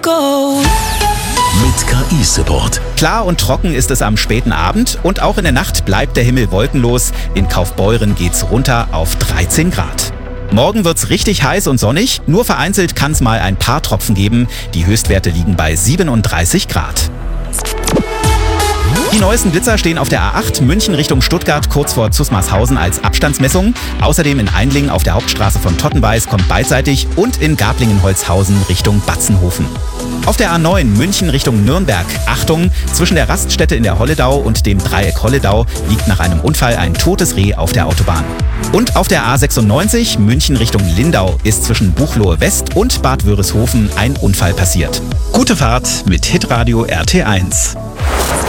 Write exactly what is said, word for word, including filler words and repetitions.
Go. Mit K I-Support. Klar und trocken ist es am späten Abend und auch in der Nacht bleibt der Himmel wolkenlos. In Kaufbeuren geht's runter auf dreizehn Grad. Morgen wird's richtig heiß und sonnig, nur vereinzelt kann's mal ein paar Tropfen geben. Die Höchstwerte liegen bei siebenunddreißig Grad. Die neuesten Blitzer stehen auf der A acht München Richtung Stuttgart kurz vor Zusmarshausen als Abstandsmessung. Außerdem in Einlingen auf der Hauptstraße von Tottenbeiß kommt beidseitig und in Garblingen-Holzhausen Richtung Batzenhofen. Auf der A neun München Richtung Nürnberg, Achtung, zwischen der Raststätte in der Holledau und dem Dreieck Holledau liegt nach einem Unfall ein totes Reh auf der Autobahn. Und auf der A sechsundneunzig München Richtung Lindau ist zwischen Buchloe West und Bad Wörishofen ein Unfall passiert. Gute Fahrt mit Hitradio R T eins.